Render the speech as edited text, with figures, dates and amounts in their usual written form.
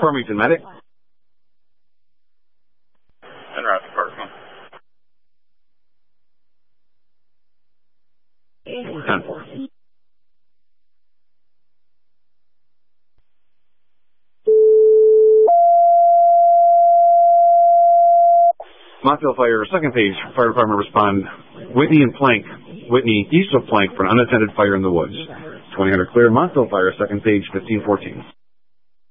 Farmington Medic. En route to Parkland. 10-4. Montville Fire, second page, fire department respond. Whitney and Plank. Whitney east of Plank for an unattended fire in the woods. 2000 clear. Montville Fire, second page, 1514.